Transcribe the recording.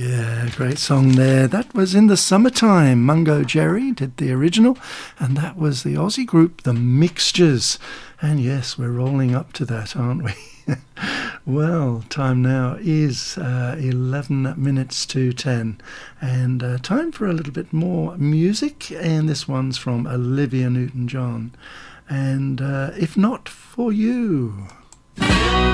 Yeah, great song there. That was In the Summertime. Mungo Jerry did the original, and that was the Aussie group The Mixtures. And yes, we're rolling up to that, aren't we? Well, time now is 11 minutes to 10, and time for a little bit more music, and this one's from Olivia Newton-John, and If Not For You.